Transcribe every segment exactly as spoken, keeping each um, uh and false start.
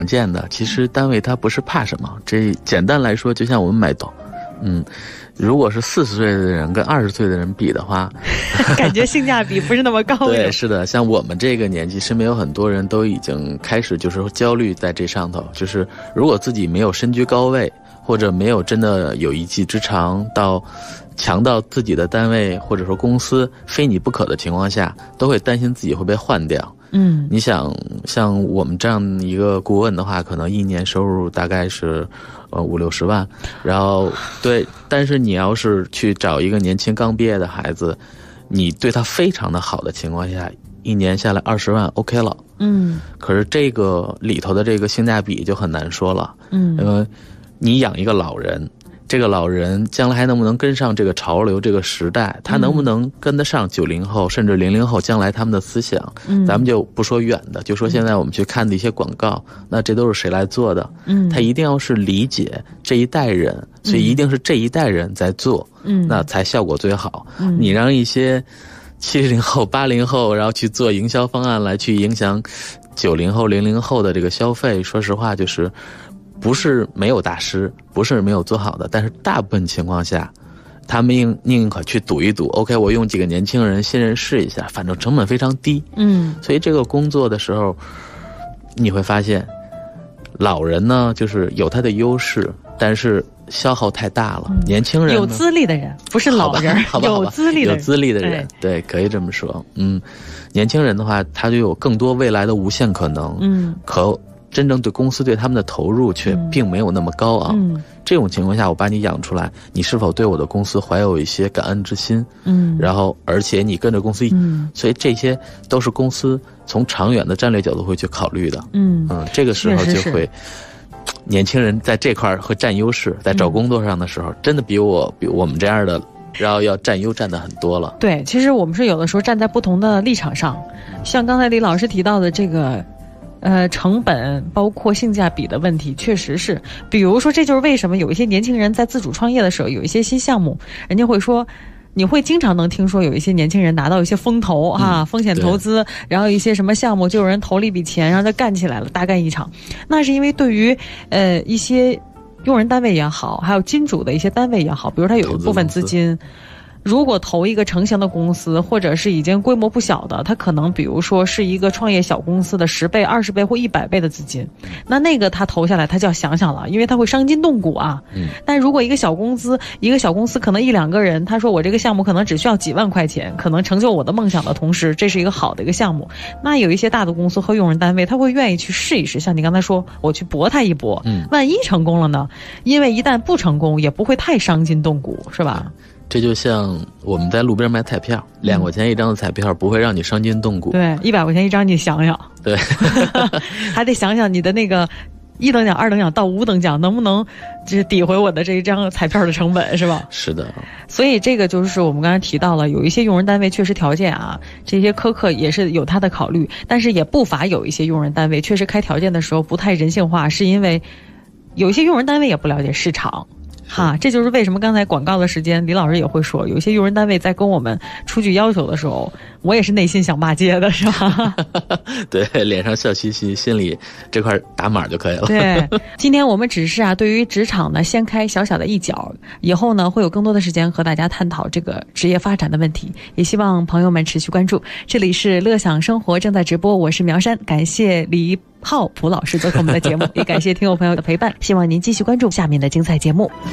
见的，其实单位它不是怕什么，这简单来说就像我们买豆，嗯，如果是四十岁的人跟二十岁的人比的话， 感觉性价比不是那么高。 对，是的，像我们这个年纪，身边有很多人都已经开始就是焦虑在这上头，就是如果自己没有身居高位，或者没有真的有一技之长到强到自己的单位或者说公司非你不可的情况下，都会担心自己会被换掉。 嗯， 你想像我们这样一个顾问的话，可能一年收入大概是呃五六十万，然后对，但是你要是去找一个年轻刚毕业的孩子，你对他非常的好的情况下，一年下来二十万 OK 了。 嗯， 可是这个里头的这个性价比就很难说了。 嗯， 因为你养一个老人，这个老人将来还能不能跟上这个潮流这个时代，他能不能跟得上九零后甚至零零后将来他们的思想。 嗯， 咱们就不说远的，就说现在我们去看的一些广告，那这都是谁来做的？ 嗯， 他一定要是理解这一代人，所以一定是这一代人在做， 嗯， 那才效果最好。 嗯， 你让一些七零后八零后然后去做营销方案来去影响九零后零零后的这个消费，说实话就是不是没有大师，不是没有做好的，但是大部分情况下他们宁宁可去赌一赌 OK 我用几个年轻人新人试一下，反正成本非常低。 嗯， 所以这个工作的时候你会发现老人呢就是有他的优势，但是消耗太大了。嗯，年轻人有资历的人，不是老人， 好吧好吧好吧有资历的人， 有资历的人，对，可以这么说。嗯，年轻人的话他就有更多未来的无限可能。 嗯， 可真正对公司对他们的投入却并没有那么高昂。 嗯， 这种情况下我把你养出来，你是否对我的公司怀有一些感恩之心？ 嗯， 然后而且你跟着公司， 嗯， 所以这些都是公司从长远的战略角度会去考虑的。 嗯嗯，这个时候就会年轻人在这块会占优势，在找工作上的时候，嗯，真的比我比我们这样的然后要占优占的很多了。 对，其实我们是有的时候站在不同的立场上，像刚才李老师提到的这个呃，成本包括性价比的问题，确实是。比如说，这就是为什么有一些年轻人在自主创业的时候，有一些新项目，人家会说，你会经常能听说有一些年轻人拿到一些风投啊，嗯，风险投资，然后一些什么项目就有人投了一笔钱，然后就干起来了，大干一场。那是因为对于呃一些用人单位也好，还有金主的一些单位也好，比如他有一部分资金。如果投一个成型的公司，或者是已经规模不小的，它可能比如说是一个创业小公司的十倍、二十倍或一百倍的资金，那那个他投下来，他就要想想了，因为他会伤筋动骨啊。嗯。但如果一个小公司，一个小公司可能一两个人，他说我这个项目可能只需要几万块钱，可能成就我的梦想的同时，这是一个好的一个项目。那有一些大的公司和用人单位，他会愿意去试一试，像你刚才说，我去搏他一搏，嗯，万一成功了呢？因为一旦不成功，也不会太伤筋动骨，是吧？ 这就像我们在路边买彩票，两块钱一张的彩票不会让你伤筋动骨。 对，一百块钱一张，你想想。 对， 还得想想你的那个一等奖、二等奖到五等奖能不能就是抵回我的这一张彩票的成本，是吧？ 是的。 所以这个就是我们刚才提到了，有一些用人单位确实条件啊，这些苛刻也是有他的考虑，但是也不乏有一些用人单位确实开条件的时候不太人性化，是因为有一些用人单位也不了解市场。哈，这就是为什么刚才广告的时间，李老师也会说，有一些用人单位在跟我们出具要求的时候，我也是内心想骂街的，是吧？ 对，脸上笑嘻嘻，心里这块打码就可以了。 对，今天我们只是啊，对于职场呢，先开小小的一角，以后呢，会有更多的时间和大家探讨这个职业发展的问题，也希望朋友们持续关注。这里是乐享生活正在直播，我是苗山，感谢李浩普老师做客我们的节目，也感谢听众朋友的陪伴，希望您继续关注下面的精彩节目。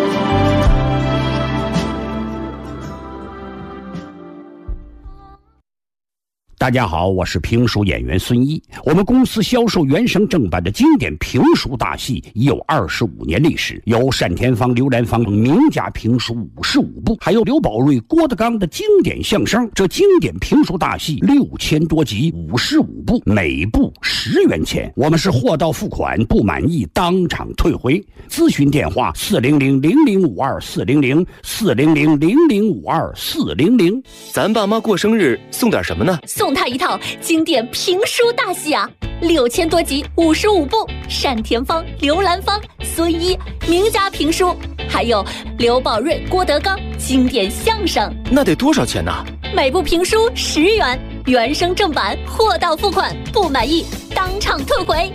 大家好，我是评书演员孙一。我们公司销售原声正版的经典评书大戏已有二十五年历史，有单田芳、刘兰芳名家评书五十五部，还有刘宝瑞、郭德纲的经典相声。这经典评书大戏六千多集，五十五部，每部十元钱。我们是货到付款，不满意当场退回。咨询电话：四零零零零五二四零零四零零零零五二四零零。 咱爸妈过生日送点什么呢？ 送他一套经典评书大戏啊，六千多集，五十五部，单田芳、刘兰芳、孙一名家评书，还有刘宝瑞、郭德纲经典相声。 那得多少钱呢？ 每部评书十元，原声正版，货到付款，不满意当场退回。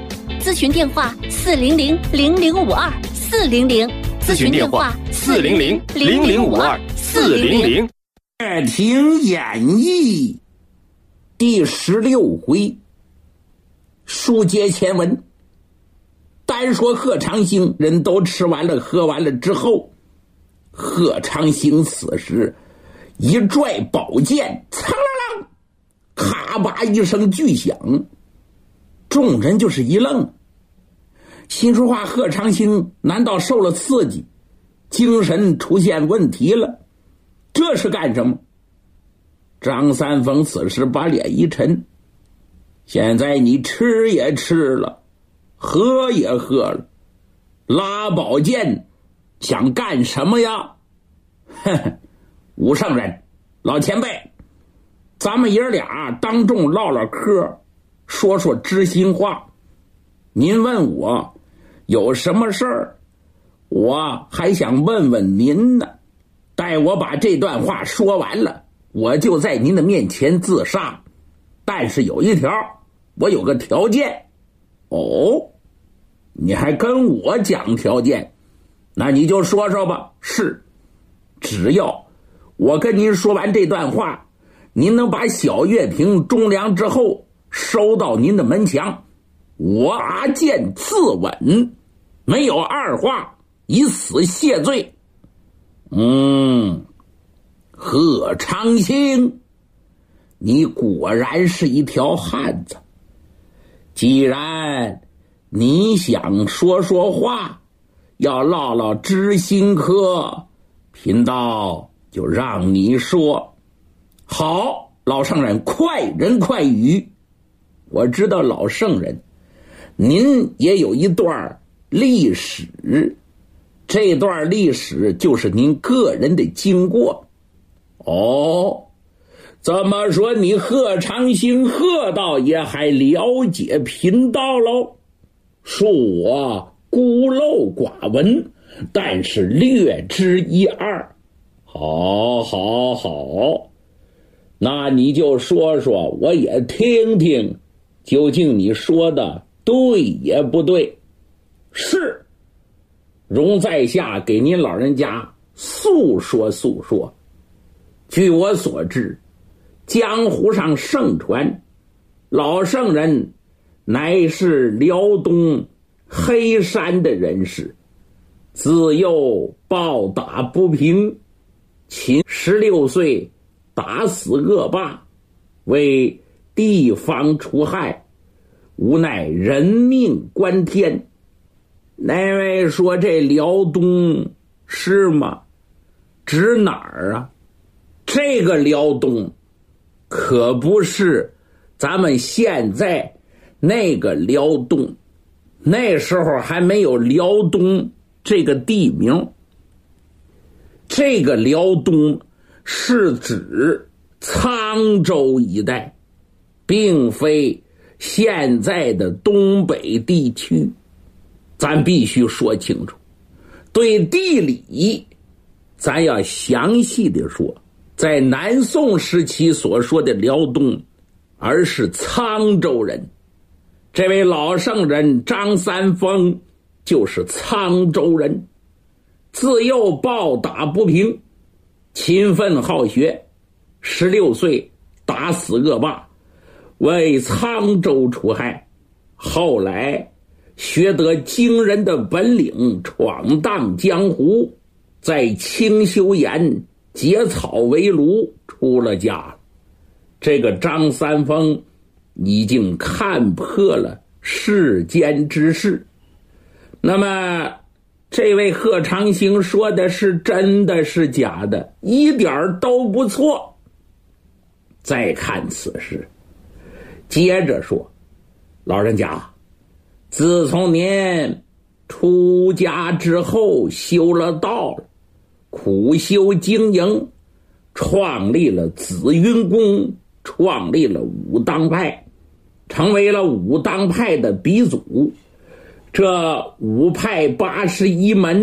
咨询电话四零零零零五二四零零， 咨询电话四零零零零五二四零零。 乐亭演义第十六回，书接前文。单说贺长兴人都吃完了喝完了之后，贺长兴此时一拽宝剑，噌啦啦，咔吧一声巨响，众人就是一愣，心说话贺长兴难道受了刺激，精神出现问题了？这是干什么？张三丰此时把脸一沉，现在你吃也吃了，喝也喝了，拉宝剑想干什么呀？呵呵，武圣人，老前辈，咱们爷俩当众唠唠嗑，说说知心话。您问我有什么事儿，我还想问问您呢。待我把这段话说完了，我就在您的面前自杀。但是有一条，我有个条件。哦，你还跟我讲条件？那你就说说吧。是，只要我跟您说完这段话，您能把小月瓶中粮之后收到您的门墙，我拔剑自刎，没有二话，以死谢罪。嗯，贺长兴，你果然是一条汉子。既然你想说说话，要唠唠知心嗑，贫道就让你说。好，老圣人快人快语。我知道老圣人您也有一段历史，这段历史就是您个人的经过。哦，怎么说你贺长兴贺道也还了解贫道喽？恕我孤陋寡闻，但是略知一二。好好好，那你就说说，我也听听，究竟你说的对也不对？是，容在下给您老人家诉说诉说。据我所知，江湖上盛传，老圣人乃是辽东黑山的人士，自幼暴打不平，秦十六岁打死恶霸，为地方除害，无奈人命关天。那位说这辽东是吗？指哪儿啊？这个辽东可不是咱们现在那个辽东，那时候还没有辽东这个地名。这个辽东是指沧州一带，并非现在的东北地区。咱必须说清楚，对地理咱要详细的说，在南宋时期所说的辽东，而是沧州人。这位老圣人张三丰就是沧州人，自幼暴打不平，勤奋好学，十六岁打死恶霸，为沧州除害。后来学得惊人的本领，闯荡江湖，在清修岩结草为炉，出了家了。这个张三丰已经看破了世间之事。那么这位贺长兴说的是真的是假的，一点都不错。再看此事，接着说，老人家，自从您出家之后修了道了，苦修经营，创立了紫云宫，创立了武当派，成为了武当派的鼻祖。这五派八十一门